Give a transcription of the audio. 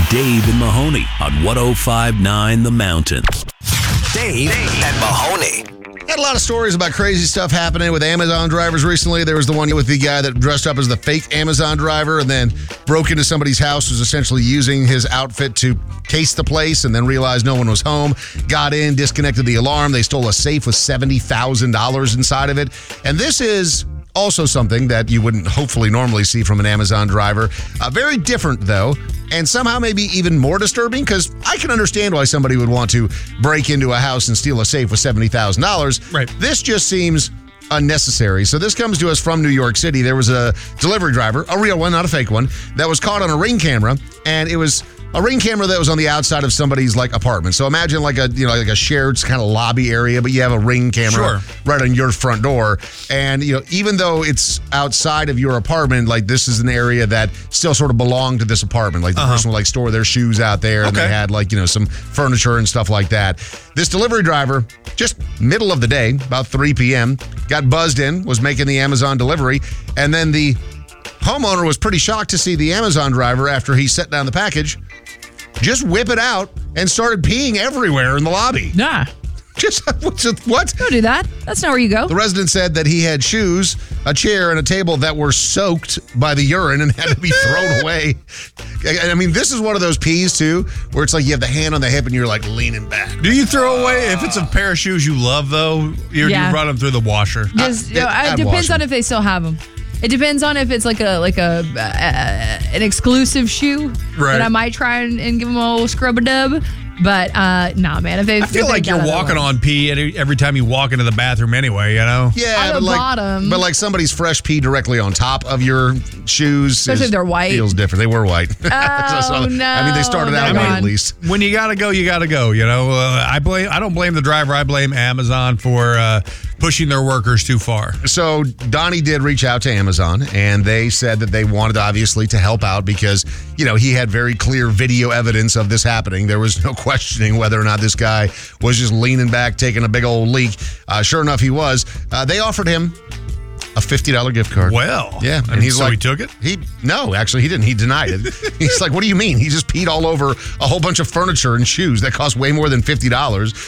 Dave and Mahoney on 105.9 The Mountain. Dave and Mahoney. Had a lot of stories about crazy stuff happening with Amazon drivers recently. There was the one with the guy that dressed up as the fake Amazon driver and then broke into somebody's house, was essentially using his outfit to case the place and then realized no one was home. Got in, disconnected the alarm. They stole a safe with $70,000 inside of it. And this is also something that you wouldn't hopefully normally see from an Amazon driver. Very different, though, and somehow maybe even more disturbing, because I can understand why somebody would want to break into a house and steal a safe with $70,000. Right. This just seems unnecessary. So this comes to us from New York City. There was a delivery driver, a real one, not a fake one, that was caught on a Ring camera, and it was a Ring camera that was on the outside of somebody's apartment. So imagine like a shared kind of lobby area, but you have a Ring camera right on your front door. And even though it's outside of your apartment, this is an area that still sort of belonged to this apartment. Like the person would store their shoes out there, and they had some furniture and stuff like that. This delivery driver, just middle of the day, about 3 p.m., got buzzed in, was making the Amazon delivery, and then the homeowner was pretty shocked to see the Amazon driver, after he set down the package, just whip it out and started peeing everywhere in the lobby. Nah. Just what? Don't do that. That's not where you go. The resident said that he had shoes, a chair, and a table that were soaked by the urine and had to be thrown away. I mean, this is one of those pees, too, where it's like you have the hand on the hip and you're leaning back. Do you throw away, if it's a pair of shoes you love, though, you run them through the washer? It depends on if they still have them. It depends on if it's an exclusive shoe that I might try and give them a little scrub-a-dub. But, nah, man. I feel like you're walking on pee every time you walk into the bathroom anyway, Yeah, on the bottom. But somebody's fresh pee directly on top of your shoes. Especially if they're white. Feels different. They were white. Oh, no. I mean, they started out white at least. When you gotta go, you gotta go. I don't blame the driver. I blame Amazon for pushing their workers too far. So Donnie did reach out to Amazon, and they said that they wanted, obviously, to help out because, he had very clear video evidence of this happening. There was no questioning whether or not this guy was just leaning back, taking a big old leak. Sure enough, he was. They offered him a $50 gift card. Well, yeah. And he's he took it? No, actually, he didn't. He denied it. He's like, what do you mean? He just peed all over a whole bunch of furniture and shoes that cost way more than $50.